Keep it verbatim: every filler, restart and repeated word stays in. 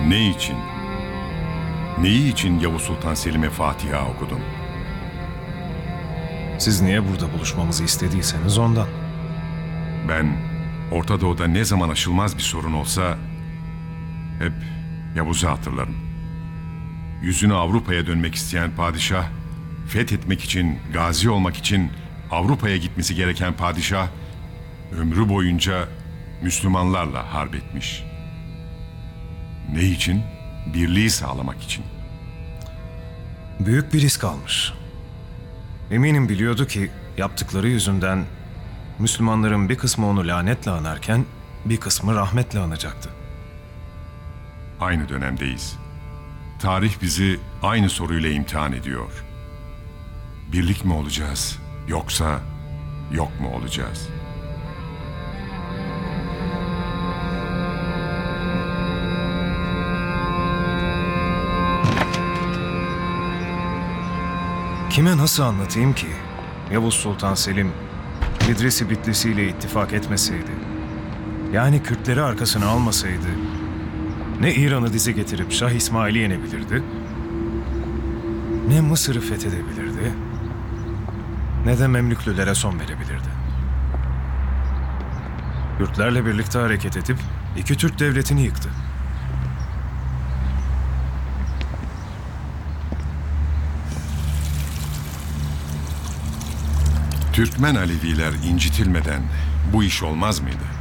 Ne için? Neyi için Yavuz Sultan Selim'e Fatiha okudun? Siz niye burada buluşmamızı istediyseniz ondan. Ben Orta Doğu'da ne zaman aşılmaz bir sorun olsa hep Yavuz'u hatırlarım. Yüzünü Avrupa'ya dönmek isteyen padişah, fethetmek için, gazi olmak için Avrupa'ya gitmesi gereken padişah, ömrü boyunca Müslümanlarla harp etmiş. Ne için? Birliği sağlamak için. Büyük bir risk almış. Eminim biliyordu ki yaptıkları yüzünden Müslümanların bir kısmı onu lanetle anarken bir kısmı rahmetle anacaktı. Aynı dönemdeyiz. Tarih bizi aynı soruyla imtihan ediyor. Birlik mi olacağız, yoksa yok mu olacağız? Kime nasıl anlatayım ki? Yavuz Sultan Selim, İdris-i Bitlisi ile ittifak etmeseydi, yani Kürtleri arkasına almasaydı, ne İran'ı dize getirip Şah İsmail'i yenebilirdi, ne Mısır'ı fethedebilirdi, ne de Memlüklülere son verebilirdi. Kürtlerle birlikte hareket edip iki Türk devletini yıktı. Türkmen Aleviler incitilmeden bu iş olmaz mıydı?